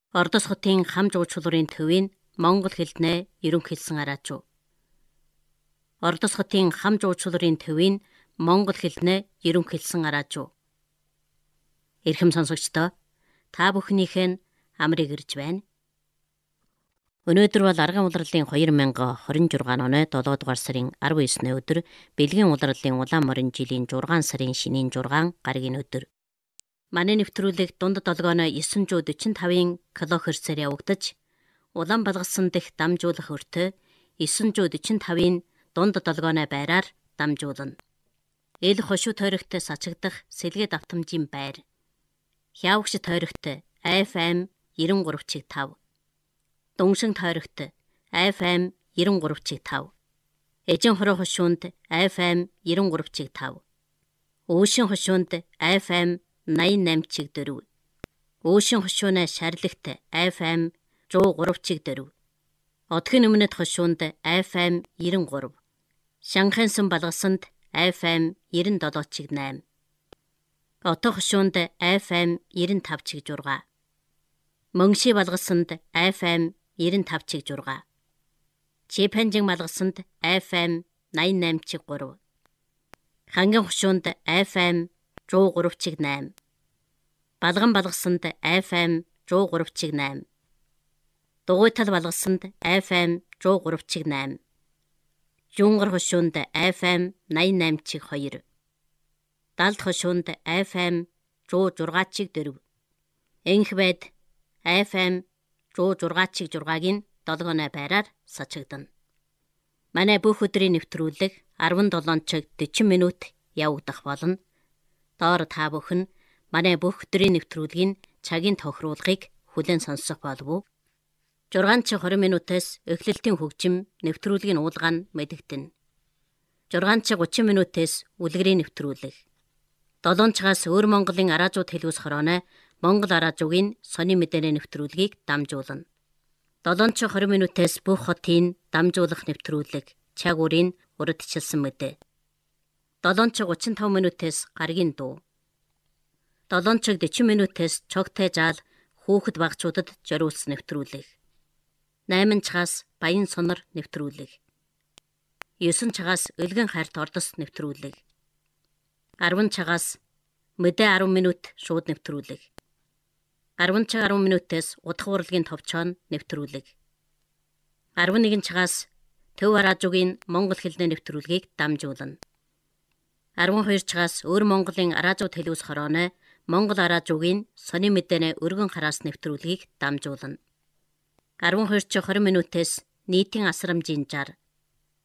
Ордос хотын хам жуулчлалын төвийн монгол хэлнээ ерөнхийлсэн араачуу. Ордос хотын хам жуулчлалын төвийн монгол хэлнээ ерөнхийлсэн араачуу. Эрхэм сонсогчдоо, та бүхнийхээ нь амрыг ирж байна. Өнөөдөр бол арган улирлын 2026 оны 7 дугаар сарын 19-ны өдөр бэлгийн улирлын улаан морин жилийн 6 сарын шинийн 6 гарагийн өдөр. Манай нэвтрүүлэг дунд долгооно 945-ын килохерцээр явагдаж, улаан балгасан дэх дамжуулах өртөө 945-ын дунд долгооно байраар дамжуулна. Эл хошуу тойрогт сачигдах сэлгээ давтамжийн байр. Хявагш тойрогт FM 93.5. Дуншин тойрогт FM 93.5. Эжин хороо хошуунд FM 93.5. Өшин хошуунд FM 88.4. Өшин хошууны шарлагт FM 103.4. Одгийн өмнөд хошуунд FM 93. Шанхайсан балгасанд FM 97.8. Отоо хошуунд FM 95.6. Мөнгши балгасанд FM 95.6. Чипэнжин балгасанд FM 88.3. Ханган хошуунд FM 103.8. Балган балгасанд FM 103.8. Дугуйтал балгасанд FM 103.8. Юнгар хошуунд FM 88.2. Далд хошуунд FM 106.4. Энхбэд FM 106.6-гийн 7 байраар сачигдана. Манай бүх өдрийн нэвтрүүлэг 17 цаг 40 минут явагдах болно. Доор та бүхэн манай бүх өдрийн нэвтрүүлгийн цагийн тохируулгыг хүлээн сонсох болов уу? 6 цаг 20 минутаас эхлэлтийн хөгжим нэвтрүүлгийн уулгаа нь мэдэгдэнэ. 6 цаг 30 минутаас үлгэрийн нэвтрүүлэг. 7 цагаас өөр Монголын араажууд хэлүүс хорооно Монгол араажуугийн сони мэдээний нэвтрүүлгийг дамжуулна. 7 цаг 20 минутаас бүх хотын дамжуулах нэвтрүүлэг цаг үрийн урдчилсан мэдээ. 7 цаг 35 минутаас гаргийн дуу. 7 цаг 40 минутаас чогтой жаал хүүхэд багчуудад зориулсан нэвтрүүлэг. 8 цагаас баян сонор нэвтрүүлэг. 9 цагаас өлгөн хайрт ордос нэвтрүүлэг. 10 цагаас мэдээ 10 минут шууд нэвтрүүлэг. 10 цаг 10 минутаас удах урлагийн товчоон нэвтрүүлэг. 11 цагаас төв араажуугийн монгол хэлний нэвтрүүлгийг дамжуулна. 12 цагаас өөр Монголын араажууд хэлүүс хорооно Монгол араажуугийн сони мэдээний өргөн хараас нэвтрүүлгийг дамжуулна. 12 цаг 20 минутаас нийтийн асрамжийн жар